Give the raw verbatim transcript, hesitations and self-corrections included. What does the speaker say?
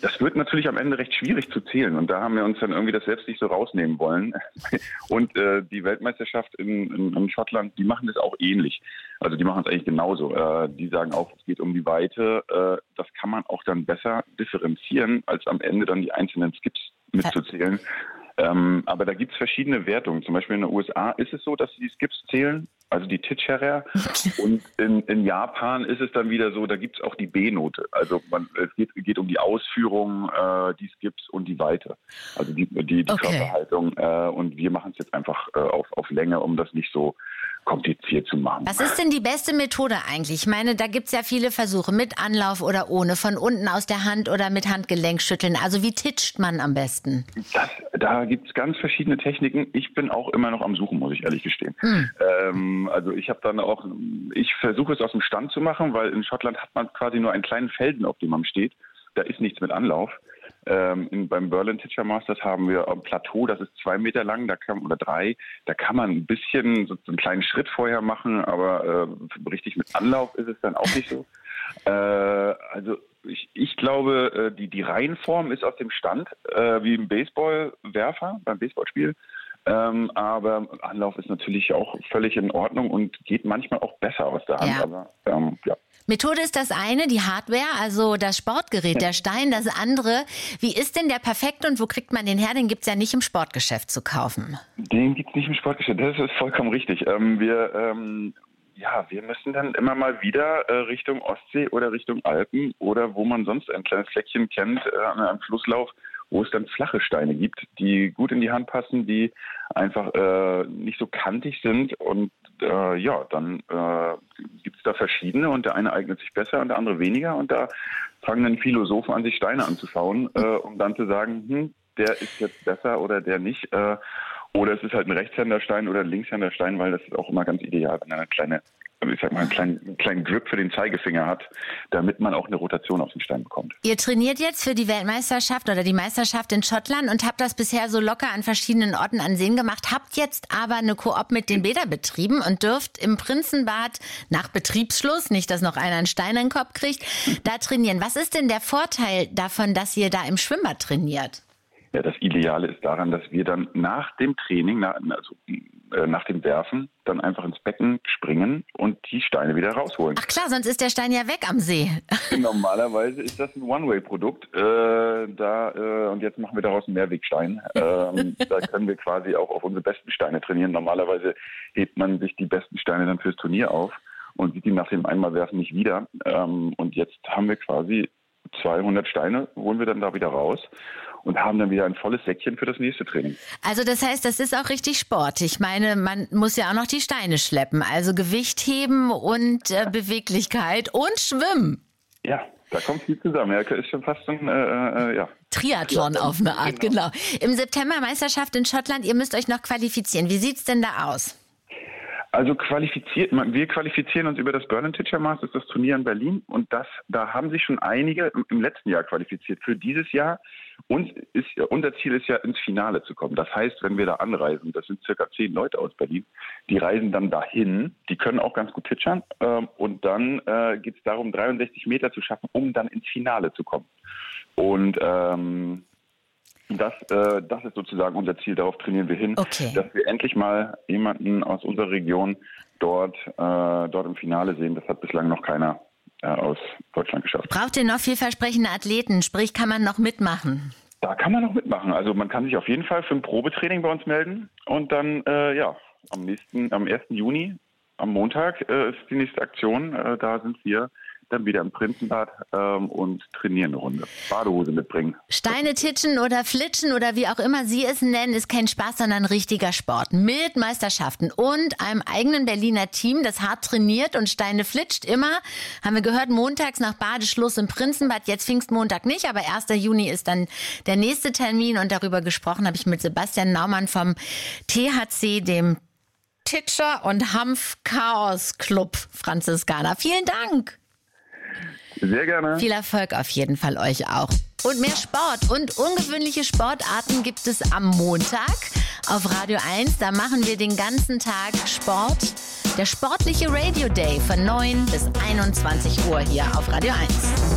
Das wird natürlich am Ende recht schwierig zu zählen und da haben wir uns dann irgendwie das selbst nicht so rausnehmen wollen. Und äh, die Weltmeisterschaft in, in, in Schottland, die machen das auch ähnlich. Also die machen es eigentlich genauso. Äh, die sagen auch, es geht um die Weite. Äh, das kann man auch dann besser differenzieren, als am Ende dann die einzelnen Skips mitzuzählen. Ähm, aber da gibt es verschiedene Wertungen. Zum Beispiel in den U S A ist es so, dass sie die Skips zählen, also die Titcherer. Und in, in Japan ist es dann wieder so, da gibt es auch die B-Note. Also man, es geht, geht um die Ausführung, äh, die Skips und die Weite. Also die, die, die okay. Körperhaltung. Äh, und wir machen es jetzt einfach äh, auf, auf Länge, um das nicht so kompliziert zu machen. Was ist denn die beste Methode eigentlich? Ich meine, da gibt's ja viele Versuche mit Anlauf oder ohne, von unten aus der Hand oder mit Handgelenk schütteln. Also wie titscht man am besten? Das, da gibt's ganz verschiedene Techniken. Ich bin auch immer noch am Suchen, muss ich ehrlich gestehen. Hm. Ähm, also ich habe dann auch, ich versuche es aus dem Stand zu machen, weil in Schottland hat man quasi nur einen kleinen Felsen, auf dem man steht. Da ist nichts mit Anlauf. Ähm, in, beim Berlin Titcher Masters haben wir ein Plateau, das ist zwei Meter lang, da kann, oder drei. Da kann man ein bisschen so, so einen kleinen Schritt vorher machen, aber äh, richtig mit Anlauf ist es dann auch nicht so. Äh, also ich, ich glaube, die, die Reihenform ist aus dem Stand, äh, wie im Baseballwerfer, beim Baseballspiel. Ähm, aber Anlauf ist natürlich auch völlig in Ordnung und geht manchmal auch besser aus der Hand. Ja. Aber ähm, ja. Methode ist das eine, die Hardware, also das Sportgerät, der Stein, das andere. Wie ist denn der perfekte und wo kriegt man den her? Den gibt's ja nicht im Sportgeschäft zu kaufen. Den gibt's nicht im Sportgeschäft, das ist vollkommen richtig. Ähm, wir, ähm, ja, wir müssen dann immer mal wieder äh, Richtung Ostsee oder Richtung Alpen oder wo man sonst ein kleines Fleckchen kennt, äh, an einem Flusslauf, wo es dann flache Steine gibt, die gut in die Hand passen, die einfach äh, nicht so kantig sind und äh, ja, dann äh, gibt es da verschiedene und der eine eignet sich besser und der andere weniger und da fangen dann Philosophen an, sich Steine anzuschauen, äh, um dann zu sagen, hm, der ist jetzt besser oder der nicht. Äh, oder es ist halt ein Rechtshänderstein oder ein Linkshänderstein, weil das ist auch immer ganz ideal, wenn er eine kleine, ich sag mal, einen kleinen, einen kleinen Grip für den Zeigefinger hat, damit man auch eine Rotation auf den Stein bekommt. Ihr trainiert jetzt für die Weltmeisterschaft oder die Meisterschaft in Schottland und habt das bisher so locker an verschiedenen Orten an Seen gemacht, habt jetzt aber eine Koop mit den Bäderbetrieben und dürft im Prinzenbad nach Betriebsschluss, nicht, dass noch einer einen Stein in den Kopf kriegt, da trainieren. Was ist denn der Vorteil davon, dass ihr da im Schwimmbad trainiert? Ja, das Ideale ist daran, dass wir dann nach dem Training, nach, also äh, nach dem Werfen, dann einfach ins Becken springen und die Steine wieder rausholen. Ach klar, sonst ist der Stein ja weg am See. Normalerweise ist das ein One-Way-Produkt. Äh, da äh, und jetzt machen wir daraus einen Mehrwegstein. Ähm, da können wir quasi auch auf unsere besten Steine trainieren. Normalerweise hebt man sich die besten Steine dann fürs Turnier auf und sieht die nach dem Einmalwerfen nicht wieder. Ähm, und jetzt haben wir quasi zweihundert Steine, holen wir dann da wieder raus und haben dann wieder ein volles Säckchen für das nächste Training. Also das heißt, das ist auch richtig Sport. Ich meine, man muss ja auch noch die Steine schleppen, also Gewicht heben und äh, Beweglichkeit und Schwimmen. Ja, da kommt viel zusammen. Ja, ist schon fast ein, äh, äh, ja. Triathlon, Triathlon auf eine Art, genau. genau. Im September Meisterschaft in Schottland, ihr müsst euch noch qualifizieren. Wie sieht's denn da aus? Also qualifiziert, wir qualifizieren uns über das Berlin Titcher Masters, das Turnier in Berlin, und das, da haben sich schon einige im letzten Jahr qualifiziert. Für dieses Jahr, uns ist, unser Ziel ist ja, ins Finale zu kommen. Das heißt, wenn wir da anreisen, das sind circa zehn Leute aus Berlin, die reisen dann dahin, die können auch ganz gut titschern, ähm, und dann äh, geht es darum, dreiundsechzig Meter zu schaffen, um dann ins Finale zu kommen. Und ähm, Das, äh, das ist sozusagen unser Ziel, darauf trainieren wir hin, okay. dass wir endlich mal jemanden aus unserer Region dort, äh, dort im Finale sehen. Das hat bislang noch keiner äh, aus Deutschland geschafft. Braucht ihr noch vielversprechende Athleten? Sprich, kann man noch mitmachen? Da kann man noch mitmachen. Also man kann sich auf jeden Fall für ein Probetraining bei uns melden und dann, äh, ja, am nächsten, am ersten Juni, am Montag äh, ist die nächste Aktion. Äh, da sind wir dann wieder im Prinzenbad ähm, und trainieren eine Runde. Badehose mitbringen. Steine titschen oder flitschen oder wie auch immer Sie es nennen, ist kein Spaß, sondern richtiger Sport. Mit Meisterschaften und einem eigenen Berliner Team, das hart trainiert und Steine flitscht immer. Haben wir gehört, montags nach Badeschluss im Prinzenbad, jetzt Pfingstmontag nicht, aber erster Juni ist dann der nächste Termin und darüber gesprochen habe ich mit Sebastian Naumann vom T H C, dem Titscher- und Hanf-Chaos-Club Franziskaner. Vielen Dank! Sehr gerne. Viel Erfolg auf jeden Fall euch auch. Und mehr Sport und ungewöhnliche Sportarten gibt es am Montag auf Radio eins. Da machen wir den ganzen Tag Sport. Der sportliche Radio Day von neun bis einundzwanzig Uhr hier auf Radio eins.